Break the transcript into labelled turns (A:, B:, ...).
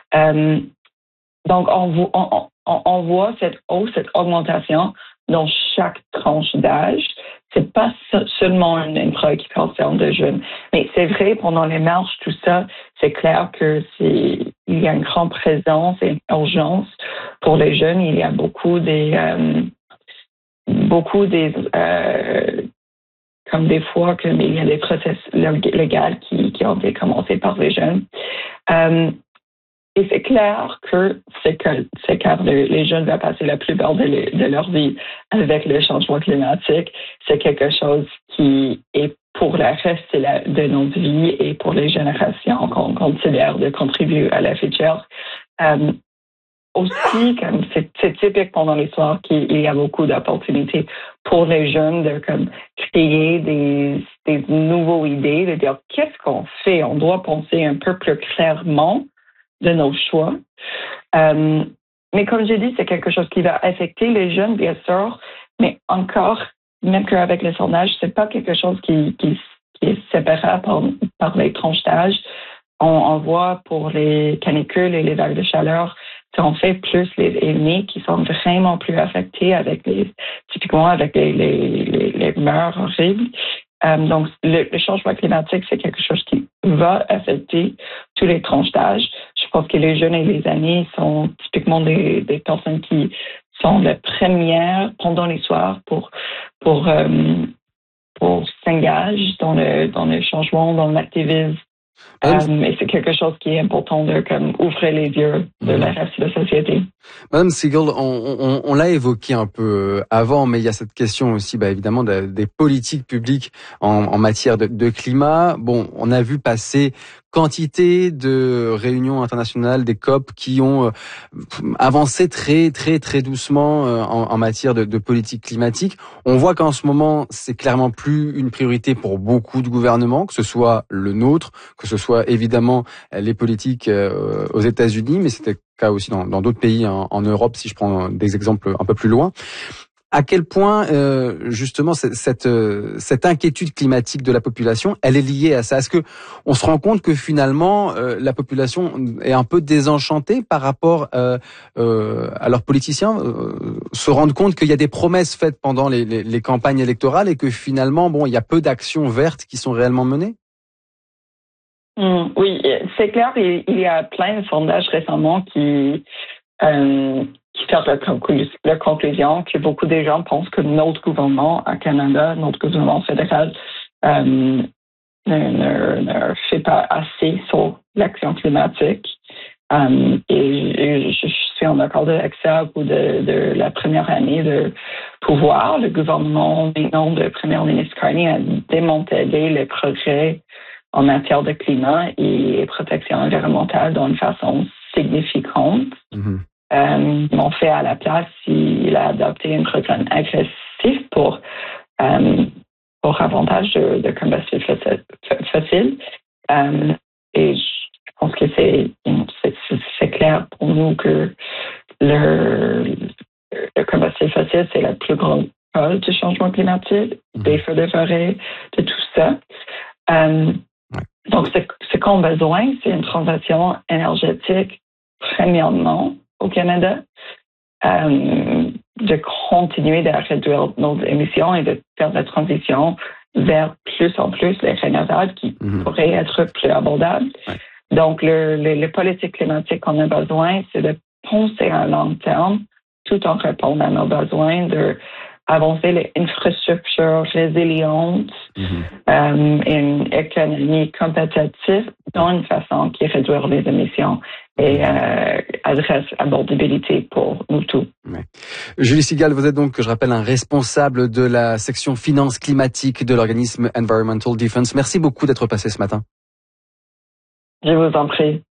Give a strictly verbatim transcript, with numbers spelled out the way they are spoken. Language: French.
A: Euh, donc, on, on, on, on voit cette hausse, cette augmentation dans chaque tranche d'âge. C'est pas seulement une, une préoccupation de jeunes. Mais c'est vrai, pendant les marches, tout ça, c'est clair que c'est, il y a une grande présence et une urgence pour les jeunes. Il y a beaucoup des, euh, beaucoup des, euh, comme des fois qu'il y a des processus légaux qui, qui ont été commencés par les jeunes. Euh, Et c'est clair que c'est, que, c'est car le, les jeunes vont passer la plupart de, le, de leur vie avec le changement climatique. C'est quelque chose qui est pour le reste de, la, de notre vie et pour les générations qu'on considère de contribuer à la future. Euh, aussi, comme c'est, c'est typique pendant l'histoire qu'il y a beaucoup d'opportunités pour les jeunes de comme, créer des, des nouvelles idées, de dire qu'est-ce qu'on fait? On doit penser un peu plus clairement de nos choix. Euh, mais comme j'ai dit, c'est quelque chose qui va affecter les jeunes, bien sûr, mais encore, même qu'avec le sondage, c'est pas quelque chose qui, qui, qui est séparé par, par les tranches d'âge. On, on voit pour les canicules et les vagues de chaleur, on fait plus les aînés qui sont vraiment plus affectés avec les, typiquement avec les, les, les, les mœurs horribles. Euh, donc, le, le changement climatique, c'est quelque chose qui va affecter tous les tranches d'âge. Je pense que les jeunes et les aînés sont typiquement des, des personnes qui sont les premières pendant les soirs pour, pour, euh, pour s'engager dans le, dans le changement, dans l'activisme. Um, et c'est quelque chose qui est important de comme ouvrir les yeux de la reste de la société.
B: Madame Siegel, on, on, on l'a évoqué un peu avant, mais il y a cette question aussi, bah, évidemment, de, des politiques publiques en, en matière de, de climat. Bon, on a vu passer quantité de réunions internationales, des C O P qui ont euh, avancé très très très doucement euh, en, en matière de, de politique climatique. On voit qu'en ce moment, c'est clairement plus une priorité pour beaucoup de gouvernements, que ce soit le nôtre, que ce soit évidemment les politiques euh, aux États-Unis, mais c'était le cas aussi dans, dans d'autres pays en, en Europe, si je prends des exemples un peu plus loin. À quel point, euh, justement, cette, cette, cette inquiétude climatique de la population, elle est liée à ça? Est-ce que on se rend compte que finalement, euh, la population est un peu désenchantée par rapport euh, euh, à leurs politiciens, euh, se rendent compte qu'il y a des promesses faites pendant les, les, les campagnes électorales et que finalement, bon, il y a peu d'actions vertes qui sont réellement menées?
A: Mmh, oui, c'est clair. Il, il y a plein de sondages récemment qui euh, qui fait la, conclu- la conclusion que beaucoup de gens pensent que notre gouvernement à Canada, notre gouvernement fédéral, euh, ne, ne, ne fait pas assez sur l'action climatique. Um, et je, je suis en accord avec ça au bout de, de la première année de pouvoir. Le gouvernement, maintenant de Premier ministre Carney, a démantelé les progrès en matière de climat et protection environnementale d'une façon significante. Mm-hmm. Euh, on fait à la place, il a adopté un programme agressif pour, euh, pour avantage de, de combustibles fossiles. Euh, et je pense que c'est, c'est, c'est clair pour nous que le, le combustible fossile, c'est la plus grande cause du changement climatique, mm-hmm. des feux de forêt, de tout ça. Euh, donc, ce, ce qu'on a besoin, c'est une transition énergétique, premièrement, au Canada, euh, de continuer de réduire nos émissions et de faire la transition vers plus en plus les renouvelables qui mm-hmm. pourraient être plus abordables. Ouais. Donc, le, le, le politique climatique qu'on a besoin, c'est de penser à long terme tout en répondant à nos besoins de avancer les infrastructures résilientes mm-hmm. euh, et une économie compétitive d'une façon qui réduit les émissions et euh, adresse abordabilité pour nous tous.
B: Ouais. Julie Siegel, vous êtes donc, je rappelle, un responsable de la section finance climatique de l'organisme Environmental Defense. Merci beaucoup d'être passé ce matin.
A: Je vous en prie.